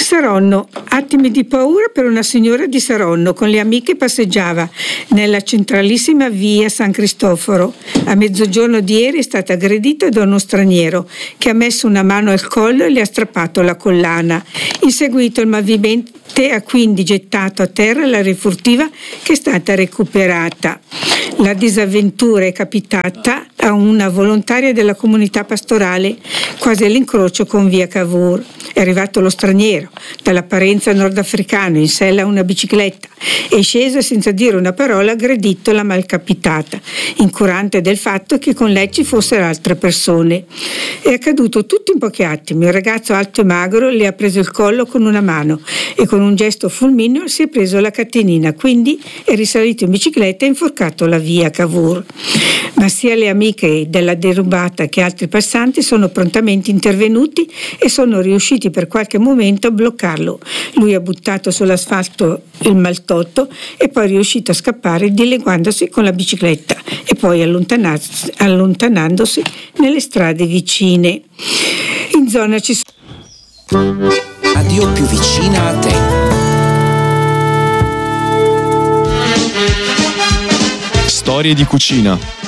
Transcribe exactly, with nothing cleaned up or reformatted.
Saronno, attimi di paura per una signora di Saronno, con le amiche passeggiava nella centralissima via San Cristoforo. A mezzogiorno di ieri è stata aggredita da uno straniero che ha messo una mano al collo e le ha strappato la collana. In seguito il malvivente ha quindi gettato a terra la refurtiva che è stata recuperata. La disavventura è capitata a una volontaria della comunità pastorale quasi all'incrocio con via Cavour. È arrivato lo straniero, dall'apparenza nordafricano, in sella a una bicicletta, è sceso e senza dire una parola ha aggredito la malcapitata, incurante del fatto che con lei ci fossero altre persone. È accaduto tutto in pochi attimi. Il ragazzo alto e magro le ha preso il collo con una mano e con un gesto fulmineo si è preso la catenina, quindi è risalito in bicicletta e inforcato la via Cavour. Ma sia le amiche della derubata che altri passanti sono prontamente intervenuti e sono riusciti per qualche momento a bloccarlo. Lui ha buttato sull'asfalto il maltotto e poi è riuscito a scappare dileguandosi con la bicicletta e poi allontanarsi, allontanandosi nelle strade vicine. In zona ci sono Radio più vicina a te. Storie di cucina.